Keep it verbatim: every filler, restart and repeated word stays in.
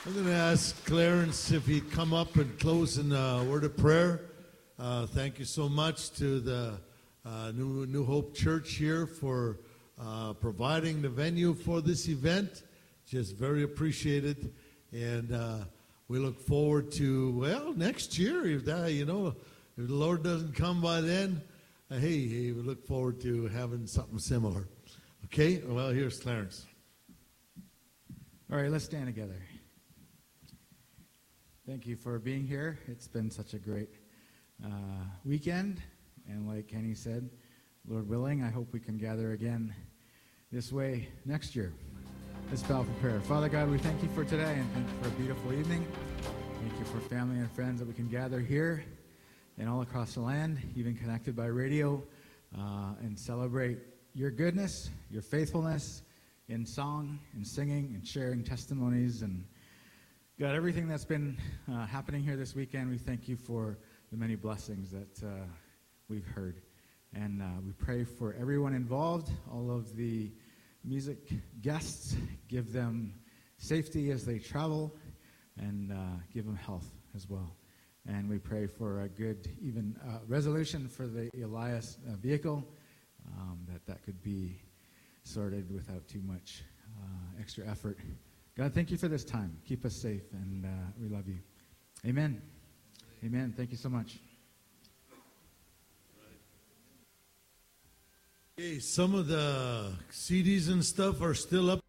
I'm going to ask Clarence if he'd come up and close in a word of prayer. Uh, thank you so much to the uh, New, New Hope Church here for uh, providing the venue for this event. Just very appreciated. And uh, we look forward to, well, next year, if that, you know, if the Lord doesn't come by then, uh, hey, hey, we look forward to having something similar. Okay, well, here's Clarence. All right, let's stand together. Thank you for being here. It's been such a great uh, weekend, and like Kenny said, Lord willing, I hope we can gather again this way next year. Let's bow for prayer. Father God, we thank you for today, and thank you for a beautiful evening. Thank you for family and friends that we can gather here and all across the land, even connected by radio, uh, and celebrate your goodness, your faithfulness in song and singing and sharing testimonies. And God, everything that's been uh, happening here this weekend, we thank you for the many blessings that uh, we've heard. And uh, we pray for everyone involved, all of the music guests, give them safety as they travel, and uh, give them health as well. And we pray for a good, even uh, resolution for the Elias uh, vehicle, um, that that could be sorted without too much uh, extra effort. God, thank you for this time. Keep us safe, and uh, we love you. Amen. Amen. Thank you so much. Okay, some of the C Ds and stuff are still up